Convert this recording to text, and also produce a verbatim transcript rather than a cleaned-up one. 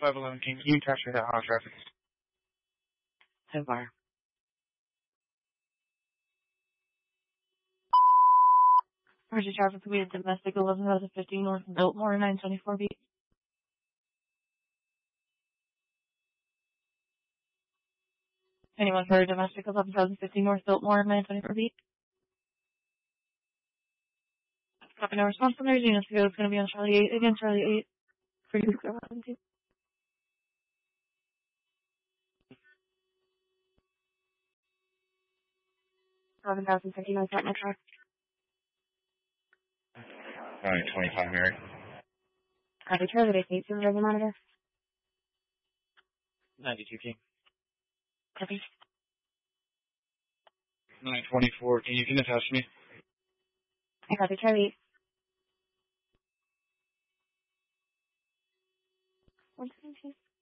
five eleven King, can you capture that hot traffic? So far. Roger, traffic will be at domestic eleven thousand fifteen north of Biltmore, nine twenty-four beat. Anyone for domestic eleven thousand fifteen north Biltmore, nine twenty-four beat? Copy, no response from their units. It's going to be on Charlie eight. Again, Charlie eight. For you, eleven two. eleven thousand fifteen north Biltmore truck. nine twenty-five, Mary. Copy, Charlie eight. Supervisor monitor. ninety-two King. Copy. nine twenty-four, can you can attach me? I copy, Charlie eight. one seventeen.